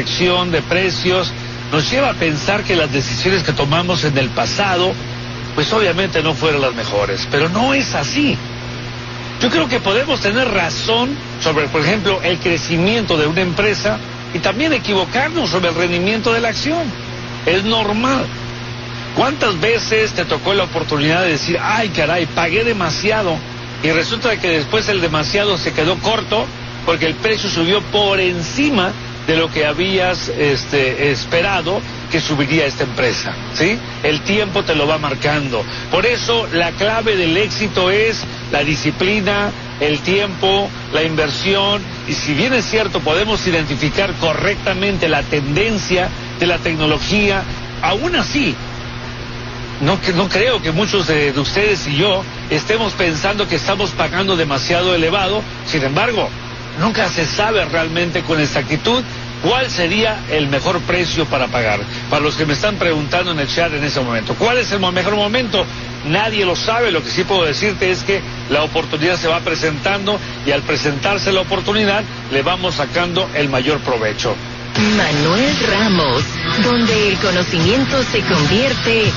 corrección de precios nos lleva a pensar que las decisiones que tomamos en el pasado, pues obviamente no fueron las mejores, pero no es así. Yo creo que podemos tener razón sobre, por ejemplo, el crecimiento de una empresa y también equivocarnos sobre el rendimiento de la acción. Es normal. ¿Cuántas veces te tocó la oportunidad de decir, ay caray, pagué demasiado, y resulta que después el demasiado se quedó corto porque el precio subió por encima de lo que habías esperado que subiría esta empresa, ¿sí? El tiempo te lo va marcando. Por eso la clave del éxito es la disciplina, el tiempo, la inversión, y si bien es cierto podemos identificar correctamente la tendencia de la tecnología, aún así no creo que muchos de ustedes y yo estemos pensando que estamos pagando demasiado elevado. Sin embargo, nunca se sabe realmente con exactitud cuál sería el mejor precio para pagar. Para los que me están preguntando en el chat en ese momento, ¿cuál es el mejor momento? Nadie lo sabe. Lo que sí puedo decirte es que la oportunidad se va presentando, y al presentarse la oportunidad le vamos sacando el mayor provecho. Manuel Ramos, donde el conocimiento se convierte